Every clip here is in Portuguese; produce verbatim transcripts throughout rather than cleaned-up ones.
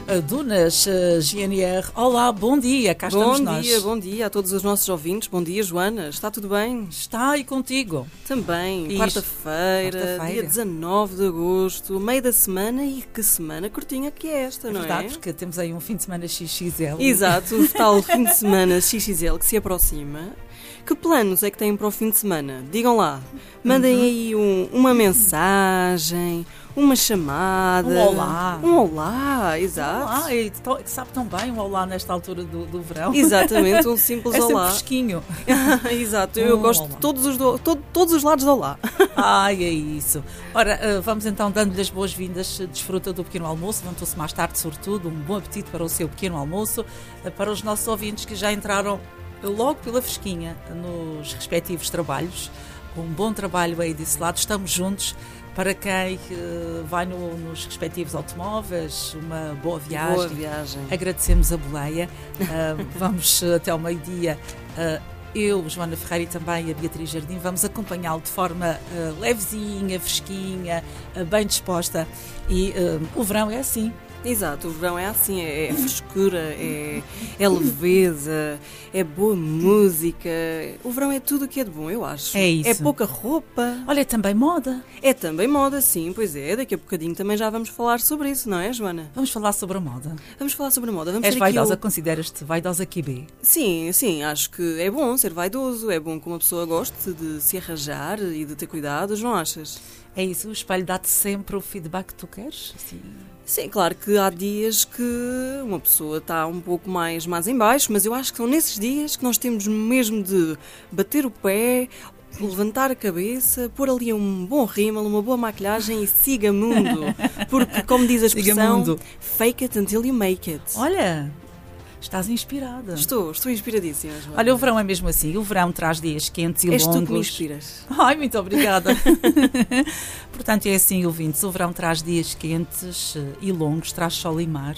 a Dunas uh, G N R. Olá, bom dia, cá estamos nós. Bom dia, bom dia a todos os nossos ouvintes. Bom dia, Joana. Está tudo bem? Está, e contigo? Também. Isto. Quarta-feira, Quarta-feira. dia dezanove de agosto, meio da semana, e que semana curtinha que é esta, É não verdade, é? porque temos aí um fim de semana X X L. Exato, o tal fim de semana X X L que se aproxima. Que planos é que têm para o fim de semana? Digam lá. Mandem Uhum. aí um, uma mensagem, uma chamada. Um olá. Um olá, exato. Olá, e to- sabe tão bem um olá nesta altura do, do verão. Exatamente, um simples É sempre olá. fresquinho. Exato, eu Um gosto olá. de todos os, do, todo- todos os lados do olá. Ai, é isso. Ora, uh, vamos então dando-lhe as boas-vindas. Desfruta do pequeno almoço. Levantou-se mais tarde, sobretudo. Um bom apetite para o seu pequeno almoço. Uh, para os nossos ouvintes que já entraram logo pela fresquinha nos respectivos trabalhos. Um bom trabalho aí desse lado. Estamos juntos. Para quem uh, vai no- nos respectivos automóveis, uma boa viagem. Boa viagem. Agradecemos a boleia. Uh, vamos uh, até ao meio-dia. Uh, eu, Joana Ferreira, e também a Beatriz Jardim, vamos acompanhá-lo de forma uh, levezinha, fresquinha, uh, bem disposta. E uh, o verão é assim. Exato, o verão é assim, é, é frescura, é, é leveza, é boa música. O verão é tudo o que é de bom, eu acho. É isso. É pouca roupa. Olha, também moda. É também moda, sim, pois é. Daqui a bocadinho também já vamos falar sobre isso, não é, Joana? Vamos falar sobre a moda. Vamos falar sobre a moda. Vamos És ter aqui vaidosa? o- Consideras-te vaidosa Q B? Sim, sim, acho que é bom ser vaidoso, é bom que uma pessoa goste de se arranjar e de ter cuidados, não achas? É isso, o espelho dá-te sempre o feedback que tu queres? Sim. Sim, claro que há dias que uma pessoa está um pouco mais, mais em baixo, mas eu acho que são nesses dias que nós temos mesmo de bater o pé, levantar a cabeça, pôr ali um bom rímel, uma boa maquilhagem e siga mundo. Porque, como diz a Siga expressão, mundo. fake it until you make it. Olha, estás inspirada. Estou, estou inspiradíssima, Joana. Olha, o verão é mesmo assim. O verão traz dias quentes e És longos. tu que me inspiras. Ai, muito obrigada. Portanto, é assim, ouvintes. O verão traz dias quentes eh, e longos, traz sol e mar.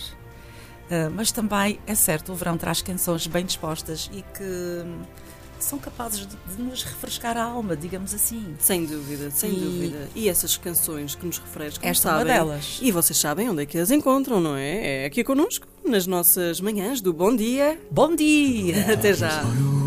Eh, mas também, é certo, o verão traz canções bem dispostas e que hum, são capazes de, de nos refrescar a alma, digamos assim. Sem dúvida, sem E- dúvida. E essas canções que nos refrescam, Esta é uma sabem? delas. E vocês sabem onde é que as encontram, não é? É aqui connosco, nas nossas manhãs do Bom Dia. Bom dia! Até já.